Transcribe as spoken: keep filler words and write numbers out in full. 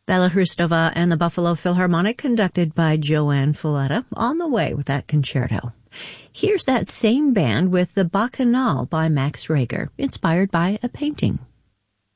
Bela Hristova and the Buffalo Philharmonic, conducted by Joanne Folletta, on the way with that concerto. Here's that same band with the Bacchanal by Max Reger, inspired by a painting.